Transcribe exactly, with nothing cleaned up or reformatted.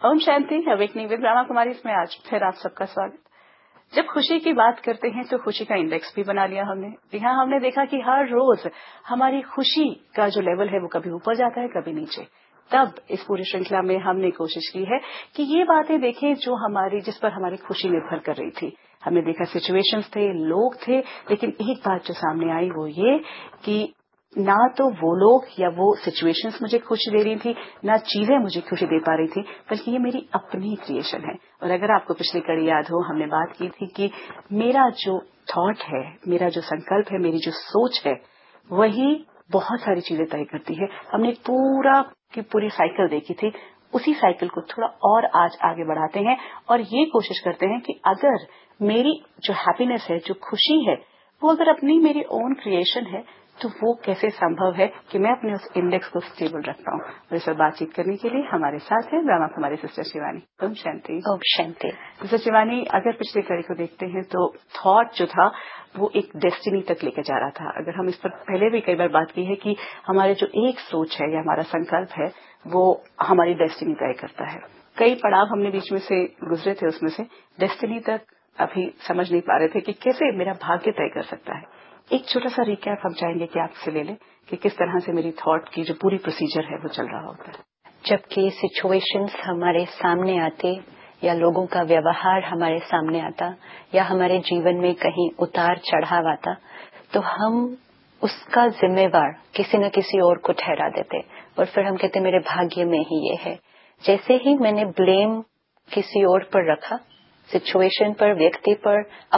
Om Shanti, awakening with Brahma Kumari इसमें आज फिर आप सबका स्वागत। जब खुशी की बात करते हैं तो खुशी का इंडेक्स भी बना लिया हमने। यहाँ हमने देखा कि हर रोज हमारी खुशी का जो लेवल है वो कभी ऊपर जाता है, कभी नीचे। तब इस पूरी श्रृंखला में हमने कोशिश की है कि ये बातें देखें जो हमारी जिस पर हमारी खुशी निर्भर कर रही थी। हमने देखा सिचुएशंस थे, लोग थे, लेकिन एक बात जो सामने आई वो ये कि ना तो वो लोग या वो सिचुएशंस मुझे खुशी दे रही थी, ना चीजें मुझे खुशी दे पा रही थी, बल्कि ये मेरी अपनी क्रिएशन है। और अगर आपको पिछली कड़ी याद हो, हमने बात की थी कि मेरा जो थॉट है, मेरा जो संकल्प है, मेरी जो सोच है, वही बहुत सारी चीजें तय करती है। हमने पूरा की पूरी साइकिल देखी थी। उसी साइकिल को थोड़ा और आज आगे बढ़ाते हैं और ये कोशिश करते हैं कि अगर मेरी जो हैप्पीनेस है, जो खुशी है, वो अगर अपनी मेरी ओन क्रिएशन है तो वो कैसे संभव है कि मैं अपने उस इंडेक्स को स्टेबल रख पाऊं। और इस पर बातचीत करने के लिए हमारे साथ है ब्रह्मा कुमारी सिस्टर शिवानी। ओम शांति। ओम शांति। सिस्टर शिवानी, अगर पिछली कड़ी को देखते हैं तो थॉट जो था वो एक डेस्टिनी तक लेकर जा रहा था। अगर हम इस पर पहले भी कई बार बात की है कि हमारे जो एक सोच है या हमारा संकल्प है वो हमारी डेस्टिनी तय करता है। कई पड़ाव हमने बीच में से गुजरे थे, उसमें से डेस्टिनी तक अभी समझ नहीं पा रहे थे कि कैसे मेरा भाग्य तय कर सकता है। एक छोटा सा रिकैप हम चाहेंगे कि आपसे ले लें कि किस तरह से मेरी थॉट की जो पूरी प्रोसीजर है वो चल रहा होता है। जबकि सिचुएशंस हमारे सामने आते या लोगों का व्यवहार हमारे सामने आता या हमारे जीवन में कहीं उतार चढ़ाव आता, तो हम उसका जिम्मेवार किसी न किसी और को ठहरा देते और फिर हम कहते मेरे भाग्य में ही ये है। जैसे ही मैंने ब्लेम किसी और पर रखा, सिचुएशन पर, व्यक्ति पर,